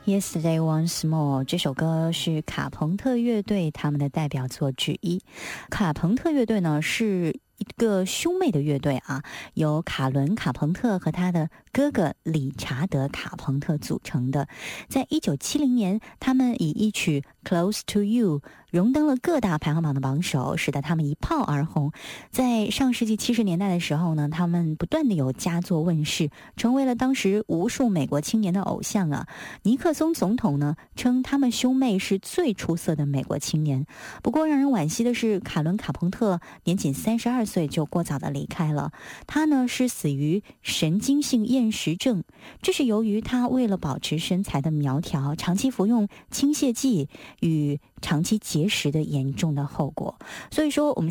Yesterday Once More 这首歌是卡朋特乐队他们的代表作之一。卡朋特乐队呢是一个兄妹的乐队啊，由卡伦·卡朋特和他的哥哥理查德·卡朋特组成的。在1970年，他们以一曲 Close to You 荣登了各大排行榜的榜首，使得他们一炮而红。在上世纪70年代的时候呢，他们不断的有佳作问世，成为了当时无数美国青年的偶像啊。尼克松总统呢称他们兄妹是最出色的美国青年。不过让人惋惜的是，卡伦·卡朋特年仅32岁就过早的离开了。他呢是死于神经性厌食症，这是由于他为了保持身材的苗条，长期服用轻泻剂与长期节食的严重的后果。所以说我们